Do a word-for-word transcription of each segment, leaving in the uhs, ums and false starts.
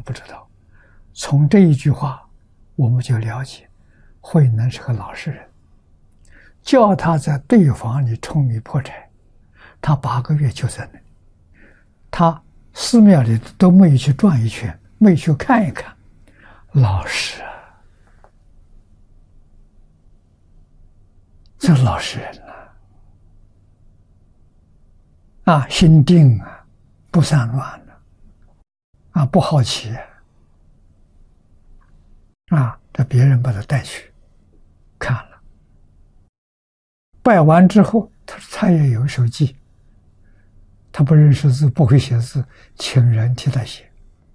不知道。从这一句话，我们就了解慧能是个老实人。叫他在对房里舂米破柴，他八个月就在那里，他寺庙里都没有去转一圈，没有去看一看，老实啊，这老实人啊，啊，心定啊，不散乱啊，啊，不好奇啊，啊，这别人把他带去看了，拜完之后，他他也有手记，他不认识字，不会写字，请人替他写，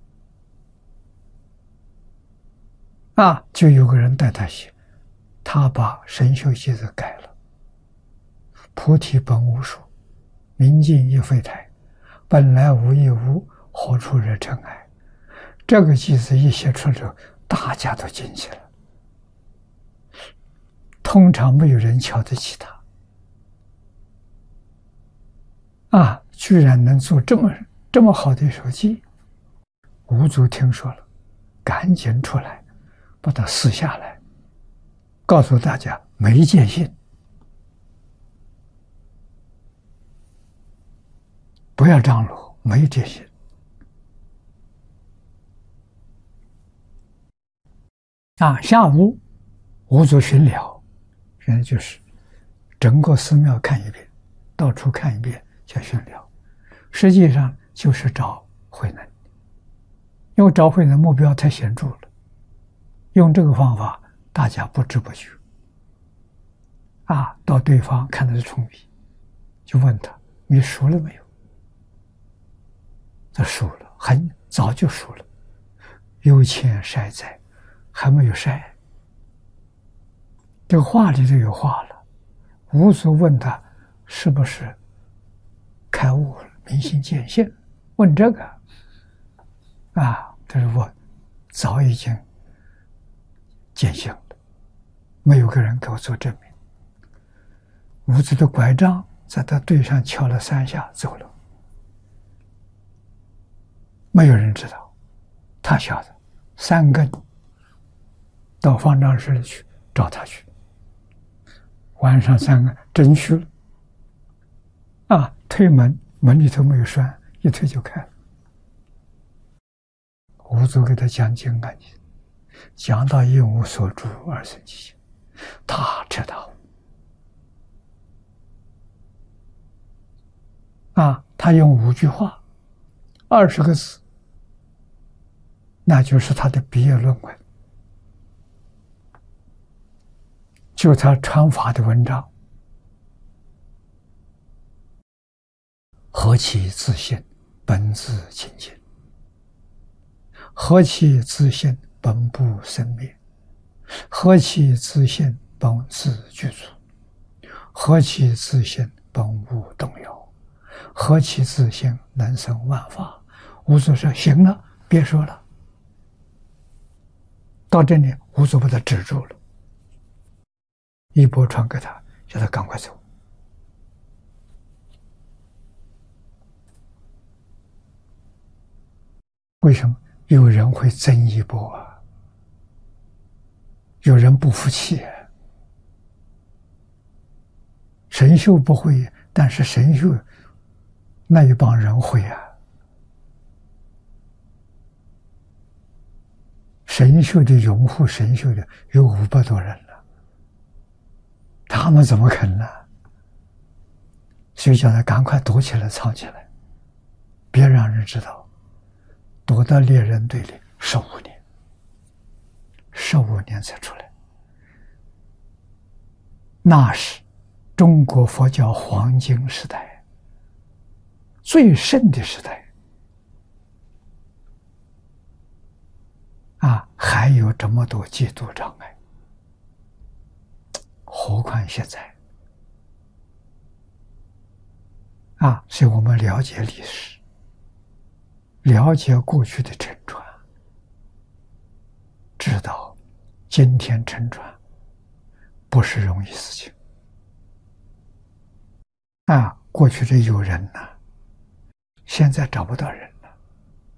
啊，就有个人带他写，他把神秀记子改了，菩提本无树，明镜亦非台，本来无一物，何处惹尘埃。这个句子一写出来，大家都惊奇了。通常没有人瞧得起他，啊，居然能做这么这么好的手记。吴祖听说了，赶紧出来，把它撕下来，告诉大家没见信，不要张罗，没见信。啊，下午吴祖巡了，现在就是整个寺庙看一遍，到处看一遍叫巡了，实际上就是找慧能，因为找慧能目标太显著了，用这个方法大家不知不觉啊，到对方看的是冲笔，就问他你熟了没有？他熟了，很早就熟了，有钱晒在还没有晒。这个话里头有话了，吴祖问他是不是开悟了，明心见性，问这个啊，他说我早已经见性了，没有个人给我做证明。吴祖的拐杖在他对上敲了三下，走了，没有人知道，他晓得，三更到方丈室里去找他去，晚上三更真去了，啊，推门，门里头没有栓，一推就开了。吴祖给他讲经啊，讲到一无所住而生其心，他知道啊，他用五句话，二十个字，那就是他的毕业论文，就他传法的文章。何其自信，本自清净；何其自信，本不生灭；何其自信，本自具足；何其自信，本无动摇；何其自信，能生万法。吴祖说：“行了，别说了。”到这里，吴祖把他止住了，一波传给他，叫他赶快走。为什么有人会争一波啊？有人不服气啊。神秀不会，但是神秀那一帮人会啊。神秀的拥护神秀的有五百多人了，他们怎么肯呢？所以叫他赶快躲起来，藏起来，别让人知道。躲到猎人堆里十五年，十五年才出来。那是中国佛教黄金时代，最盛的时代啊！还有这么多嫉妒障碍，何况现在啊！所以我们了解历史，了解过去的沉船，知道今天沉船不是容易事情啊！过去的有人呢，现在找不到人。